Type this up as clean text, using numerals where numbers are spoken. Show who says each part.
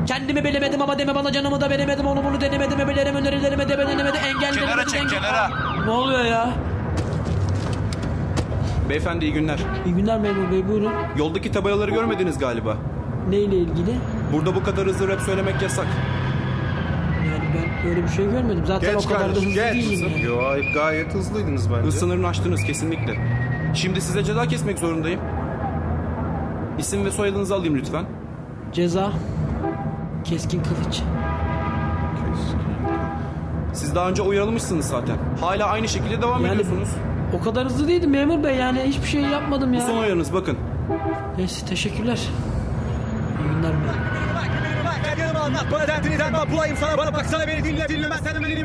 Speaker 1: Kendimi bilemedim ama deme bana canımı da veremedim. Onu bunu denemedim. Öbürlerim önerilerime de denemedi. Engellerim.
Speaker 2: Kenara çek, kenara.
Speaker 1: Ne oluyor ya?
Speaker 3: Beyefendi iyi günler.
Speaker 1: İyi günler memur bey, buyurun.
Speaker 3: Yoldaki tabelaları görmediniz galiba.
Speaker 1: Neyle ilgili?
Speaker 3: Burada bu kadar hızlı rap söylemek yasak.
Speaker 1: Yani ben öyle bir şey görmedim. Zaten
Speaker 4: Geç
Speaker 1: o kadar da
Speaker 4: kardeşim,
Speaker 1: hızlı
Speaker 4: geç.
Speaker 1: değilim yani.
Speaker 4: Yo, gayet hızlıydınız bence.
Speaker 3: Hız sınırını aştınız kesinlikle. Şimdi size ceza kesmek zorundayım. İsim ve soyadınızı alayım lütfen.
Speaker 1: Ceza. Keskin kılıç.
Speaker 3: Siz daha önce uyarılmışsınız zaten. Hala aynı şekilde devam
Speaker 1: Yani
Speaker 3: ediyorsunuz.
Speaker 1: o kadar hızlı değildim memur bey, yani hiçbir şey yapmadım
Speaker 3: Bu
Speaker 1: ya.
Speaker 3: son uyarınız bakın.
Speaker 1: Neyse, teşekkürler. İyi günler memur bey.
Speaker 5: Gel yanıma, anlat bana derdini, derman bulayım sana, bana baksana, beni dinle, dinlemezsen